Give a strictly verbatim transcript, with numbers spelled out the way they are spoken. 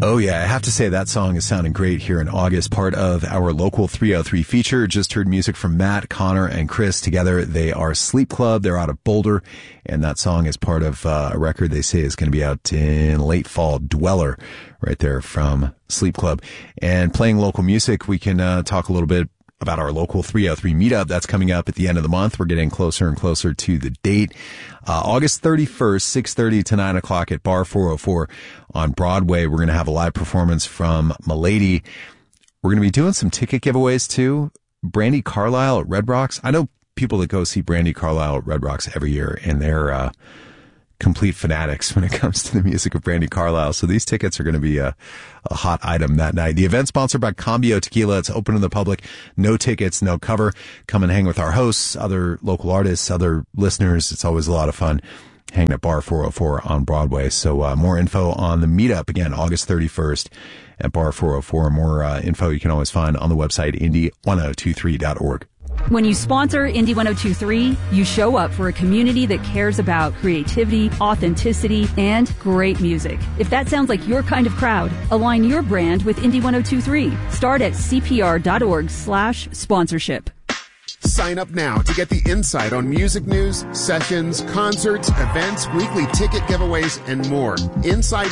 Oh, yeah. I have to say that song is sounding great here in August. Part of our local three oh three feature. Just heard music from Matt, Connor, and Chris. Together, they are Sleep Club. They're out of Boulder. And that song is part of uh, a record they say is going to be out in late fall, Dweller, right there from Sleep Club. And playing local music, we can uh, talk a little bit about our local three oh three meetup. That's coming up at the end of the month. We're getting closer and closer to the date. Uh, August thirty-first, six thirty to nine o'clock at Bar four oh four on Broadway. We're going to have a live performance from Milady. We're going to be doing some ticket giveaways too. Brandi Carlile at Red Rocks. I know people that go see Brandi Carlile at Red Rocks every year, and they're, uh, complete fanatics when it comes to the music of Brandi Carlile. So these tickets are going to be a, a hot item that night. The event sponsored by Cambio Tequila. It's open to the public. No tickets, no cover. Come and hang with our hosts, other local artists, other listeners. It's always a lot of fun hanging at Bar four oh four on Broadway. So uh, more info on the meetup, again, August thirty-first at Bar four oh four. More uh, info you can always find on the website, indy ten twenty-three dot org. When you sponsor Indy ten twenty-three, you show up for a community that cares about creativity, authenticity, and great music. If that sounds like your kind of crowd, align your brand with Indy ten twenty-three. Start at cpr.org slash sponsorship. Sign up now to get the insight on music news, sessions, concerts, events, weekly ticket giveaways, and more. Inside